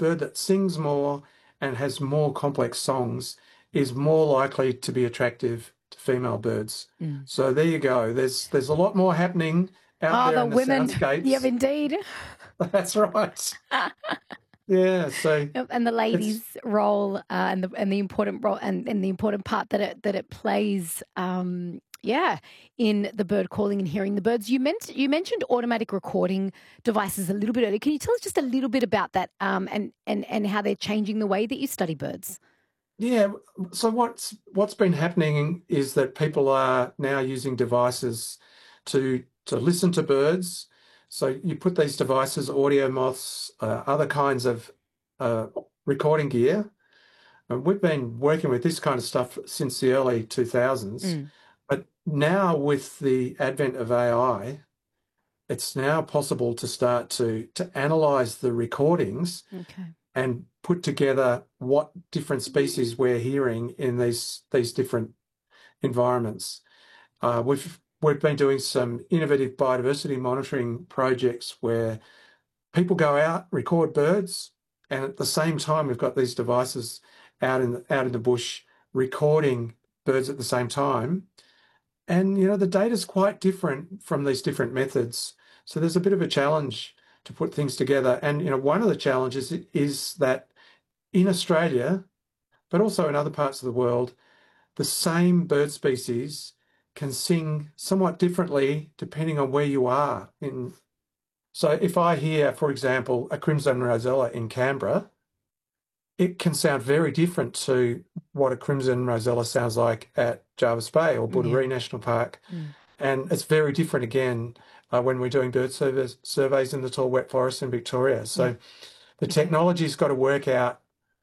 bird that sings more and has more complex songs is more likely to be attractive to female birds. So there you go. There's a lot more happening out there the in the women. soundscapes. Yep, indeed. That's right. Yeah. So and the ladies' role and the important role and the important part that it plays. In the bird calling and hearing the birds. You mentioned automatic recording devices a little bit earlier. Can you tell us just a little bit about that and how they're changing the way that you study birds? Yeah. So what's been happening is that people are now using devices to listen to birds. So you put these devices, audio moths, other kinds of recording gear. And we've been working with this kind of stuff since the early 2000s. But now with the advent of AI, it's now possible to start to analyze the recordings and put together what different species we're hearing in these different environments. We've been doing some innovative biodiversity monitoring projects where people go out, record birds, and at the same time we've got these devices out in the bush recording birds at the same time. And the data's quite different from these different methods. So there's a bit of a challenge to put things together. And one of the challenges is that in Australia, but also in other parts of the world, the same bird species can sing somewhat differently depending on where you are. So if I hear, for example, a crimson rosella in Canberra, it can sound very different to what a crimson rosella sounds like at Jervis Bay or Budaree National Park. And it's very different again when we're doing bird surveys in the tall wet forest in Victoria. So the technology's got to work out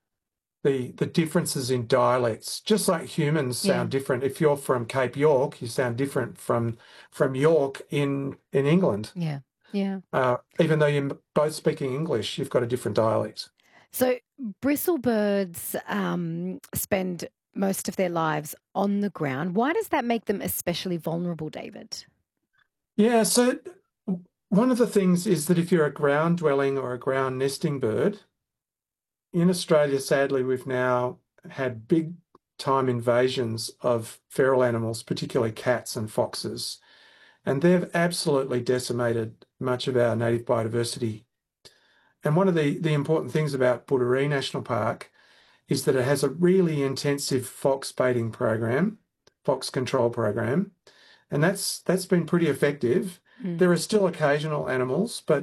the differences in dialects, just like humans sound different. If you're from Cape York, you sound different from York in England. Yeah. Even though you're both speaking English, you've got a different dialect. So bristlebirds spend most of their lives on the ground. Why does that make them especially vulnerable, David? Yeah, so one of the things is that if you're a ground dwelling or a ground nesting bird, in Australia, sadly, we've now had big time invasions of feral animals, particularly cats and foxes, and they've absolutely decimated much of our native biodiversity. And one of the important things about Budaree National Park is that it has a really intensive fox baiting program, fox control program, and that's been pretty effective. There are still occasional animals, but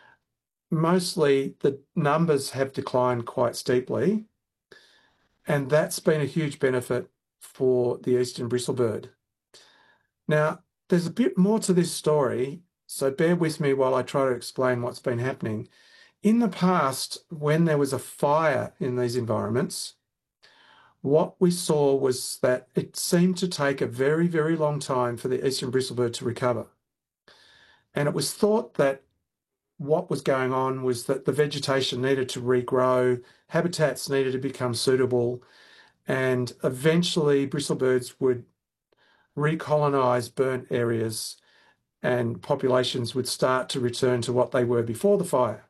mostly the numbers have declined quite steeply, and that's been a huge benefit for the eastern bristlebird. Now, there's a bit more to this story, so bear with me while I try to explain what's been happening. In the past, when there was a fire in these environments, what we saw was that it seemed to take a very, very long time for the eastern bristlebird to recover. And it was thought that what was going on was that the vegetation needed to regrow, habitats needed to become suitable, and eventually bristlebirds would recolonise burnt areas and populations would start to return to what they were before the fire.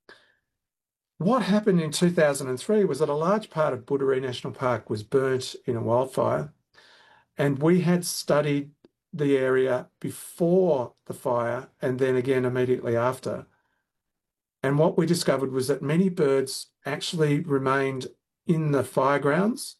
What happened in 2003 was that a large part of Budaree National Park was burnt in a wildfire, and we had studied the area before the fire and then again immediately after. And what we discovered was that many birds actually remained in the fire grounds,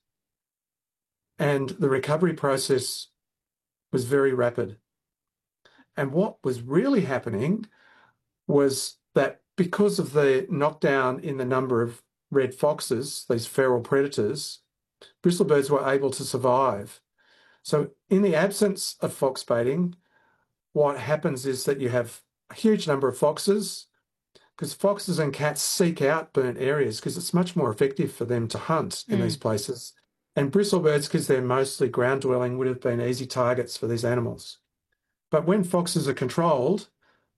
and the recovery process was very rapid. And what was really happening was that because of the knockdown in the number of red foxes, these feral predators, bristlebirds were able to survive. So in the absence of fox baiting, what happens is that you have a huge number of foxes, because foxes and cats seek out burnt areas because it's much more effective for them to hunt in these places. And bristlebirds, because they're mostly ground dwelling, would have been easy targets for these animals. But when foxes are controlled,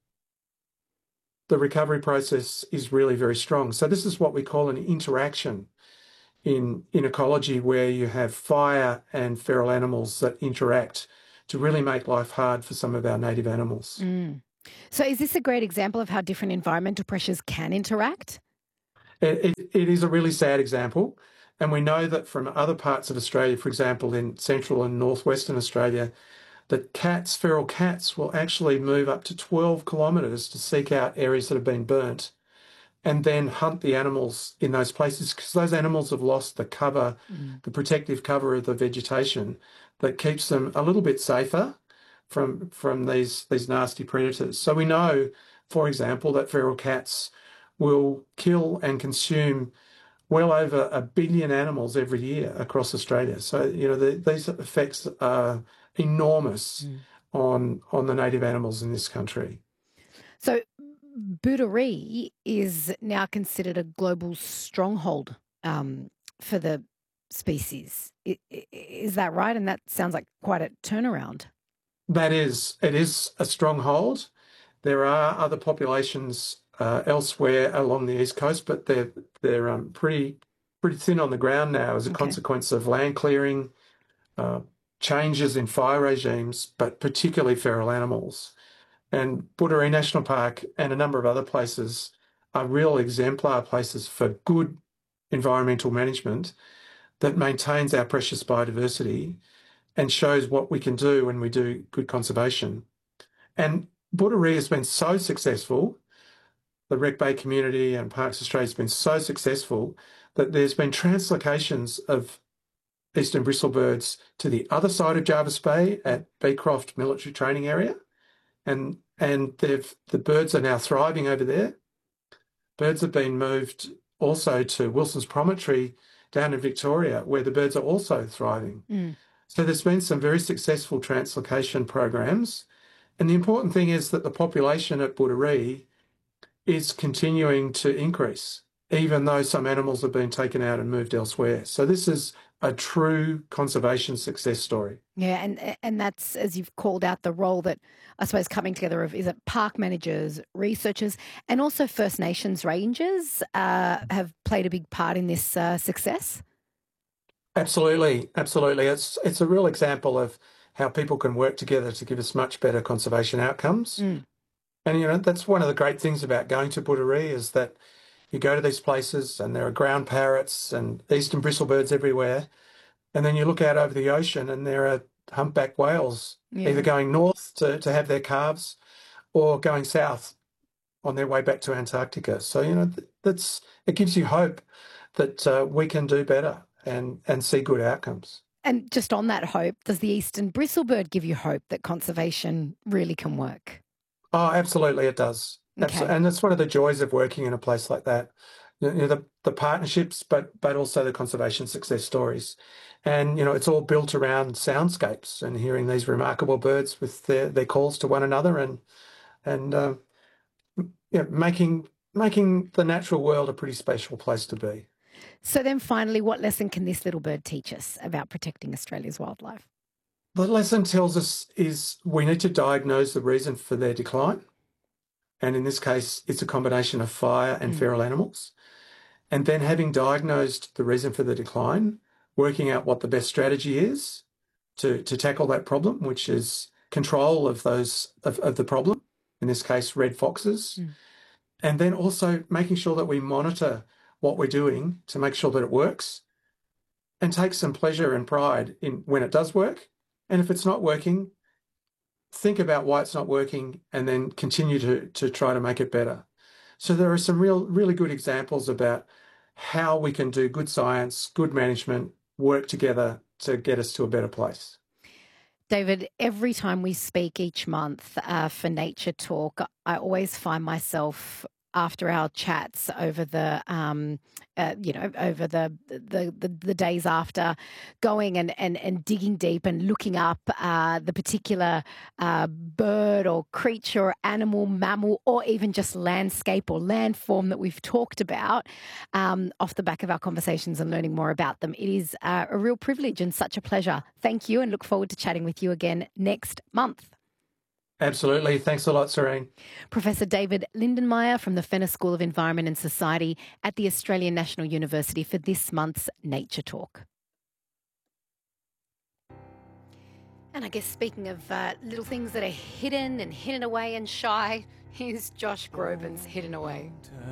the recovery process is really very strong. So this is what we call an interaction in ecology, where you have fire and feral animals that interact to really make life hard for some of our native animals. So is this a great example of how different environmental pressures can interact? It is a really sad example. And we know that from other parts of Australia, for example, in central and northwestern Australia, that cats, feral cats, will actually move up to 12 kilometres to seek out areas that have been burnt and then hunt the animals in those places because those animals have lost the cover, the protective cover of the vegetation that keeps them a little bit safer from these nasty predators. So we know, for example, that feral cats will kill and consume well over 1 billion animals every year across Australia. So, these effects are enormous on the native animals in this country. So Booderee is now considered a global stronghold for the species. Is that right? And that sounds like quite a turnaround. It is a stronghold. There are other populations elsewhere along the east coast, but they're pretty thin on the ground now as a consequence of land clearing, changes in fire regimes, but particularly feral animals. And Booderee National Park and a number of other places are real exemplar places for good environmental management that maintains our precious biodiversity and shows what we can do when we do good conservation. And Booderee has been so successful, the Wreck Bay community and Parks Australia has been so successful that there's been translocations of eastern bristlebirds to the other side of Jervis Bay at Beecroft Military Training Area. And the birds are now thriving over there. Birds have been moved also to Wilson's Promontory down in Victoria, where the birds are also thriving. So there's been some very successful translocation programs. And the important thing is that the population at Booderee is continuing to increase, even though some animals have been taken out and moved elsewhere. So this is a true conservation success story. Yeah, and that's, as you've called out, the role that I suppose coming together of, is it park managers, researchers, and also First Nations rangers have played a big part in this success? Absolutely. It's a real example of how people can work together to give us much better conservation outcomes. And, that's one of the great things about going to Booderee is that you go to these places and there are ground parrots and eastern bristlebirds everywhere. And then you look out over the ocean and there are humpback whales either going north to have their calves or going south on their way back to Antarctica. So, it gives you hope that we can do better and see good outcomes. And just on that hope, does the eastern bristlebird give you hope that conservation really can work? Oh, absolutely, it does. And that's one of the joys of working in a place like that. The partnerships, but also the conservation success stories. And, it's all built around soundscapes and hearing these remarkable birds with their calls to one another and making the natural world a pretty special place to be. So then finally, what lesson can this little bird teach us about protecting Australia's wildlife? The lesson tells us is we need to diagnose the reason for their decline. And in this case, it's a combination of fire and feral animals. And then having diagnosed the reason for the decline, working out what the best strategy is to tackle that problem, which is control of the problem, in this case, red foxes. And then also making sure that we monitor what we're doing to make sure that it works and take some pleasure and pride in when it does work. And if it's not working, think about why it's not working and then continue to try to make it better. So there are some really good examples about how we can do good science, good management, work together to get us to a better place. David, every time we speak each month for Nature Talk, I always find myself after our chats over the over the days after, going and digging deep and looking up the particular bird or creature or animal, mammal, or even just landscape or landform that we've talked about off the back of our conversations and learning more about them. It is a real privilege and such a pleasure. Thank you, and look forward to chatting with you again next month. Absolutely. Thanks a lot, Serene. Professor David Lindenmayer from the Fenner School of Environment and Society at the Australian National University for this month's Nature Talk. And I guess speaking of little things that are hidden away and shy, here's Josh Groban's Hidden Away.